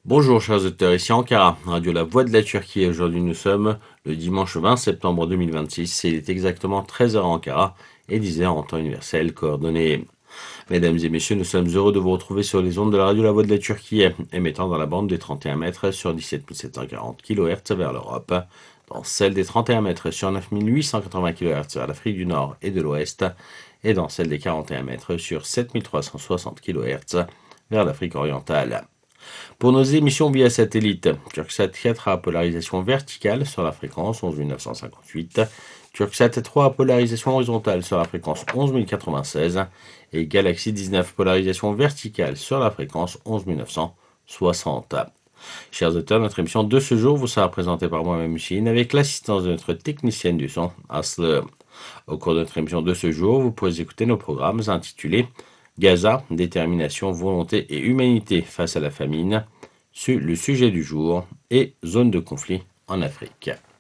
Bonjour chers auditeurs, ici Ankara, Radio La Voix de la Turquie. Aujourd'hui nous sommes le dimanche 20 septembre 2026 et il est exactement 13 heures à Ankara et 10 heures en temps universel coordonné. Mesdames et messieurs, nous sommes heureux de vous retrouver sur les ondes de la Radio La Voix de la Turquie, émettant dans la bande des 31 mètres sur 17 740 kHz vers l'Europe, dans celle des 31 mètres sur 9 880 kHz vers l'Afrique du Nord et de l'Ouest, et dans celle des 41 mètres sur 7 360 kHz vers l'Afrique orientale. Pour nos émissions via satellite, Turksat 4 à polarisation verticale sur la fréquence 11958, Turksat 3 à polarisation horizontale sur la fréquence 11096 et Galaxy 19 polarisation verticale sur la fréquence 11960. Chers auteurs, notre émission de ce jour vous sera présentée par moi-même Chine avec l'assistance de notre technicienne du son, Asle. Au cours de notre émission de ce jour, vous pourrez écouter nos programmes intitulés Gaza, détermination, volonté et humanité face à la famine, le sujet du jour et zone de conflit en Afrique.